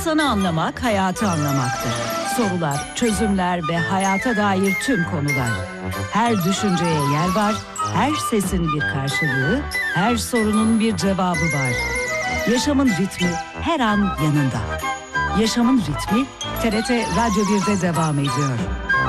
İnsanı anlamak, hayatı anlamaktır. Sorular, çözümler ve hayata dair tüm konular. Her düşünceye yer var, her sesin bir karşılığı, her sorunun bir cevabı var. Yaşamın ritmi her an yanında. Yaşamın ritmi TRT Radyo 1'de devam ediyor.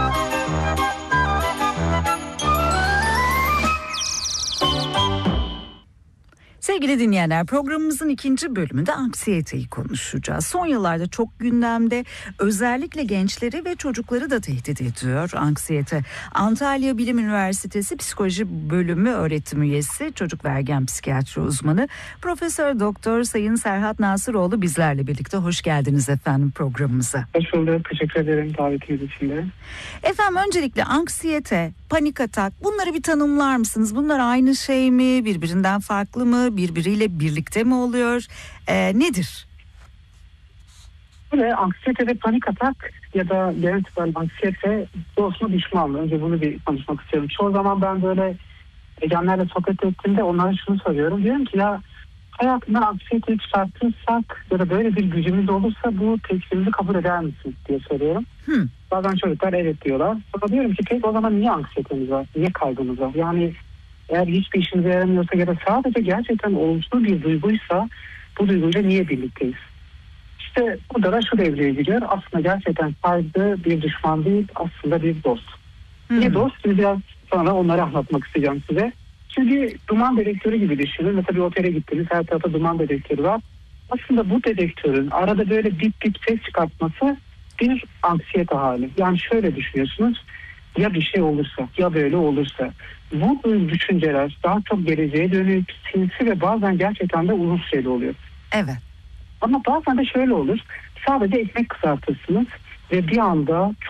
Sevgili dinleyenler, programımızın ikinci bölümünde anksiyeteyi konuşacağız. Son yıllarda çok gündemde, özellikle gençleri ve çocukları da tehdit ediyor anksiyete. Antalya Bilim Üniversitesi Psikoloji Bölümü öğretim üyesi, çocuk ve ergen psikiyatri uzmanı Profesör Doktor Sayın Serhat Nasıroğlu bizlerle birlikte. Hoş geldiniz efendim programımıza. Hoş bulduk. Teşekkür ederim davetiniz için de. Efendim, öncelikle anksiyete, panik atak, bunları bir tanımlar mısınız? Bunlar aynı şey mi? Birbirinden farklı mı? Birbiriyle birlikte mi oluyor? Nedir? Böyle anksiyete ve panik atak ya da genel itibariyle anksiyete dostuna düşmanlığı. Önce bunu bir konuşmak istiyorum. Çoğu zaman ben böyle gençlerle sohbet ettiğimde onlara şunu soruyorum. Diyorum ki ya hayatından anksiyeteyi çıkartırsak ya da böyle bir gücümüz olursa bu teklifimizi kabul eder misin diye soruyorum. Bazen çocuklar evet diyorlar. Sonra diyorum ki peki o zaman niye anksiyetemiz var? Niye kaygımız var? Yani eğer hiçbir işimize yaramıyorsa ya da sadece gerçekten olumsuz bir duyguysa bu duyguyla niye birlikteyiz? İşte burada da şu devreye giriyor. Aslında gerçekten kaygı bir düşman değil, aslında bir dost. Niye dost? Şimdi biraz sonra onları anlatmak isteyeceğim size. Çünkü duman dedektörü gibi düşünün. Mesela bir otele gittiniz, her tarafta duman dedektörü var. Aslında bu dedektörün arada böyle bip bip ses çıkartması bir anksiyete hali. Yani şöyle düşünüyorsunuz. Ya bir şey olursa, ya böyle olursa. Bu düşünceler daha çok geleceğe dönük, sinsi ve bazen gerçekten de uzun süreli oluyor. Evet. Ama bazen de şöyle olur. Sadece ekmek kızartırsınız ve bir anda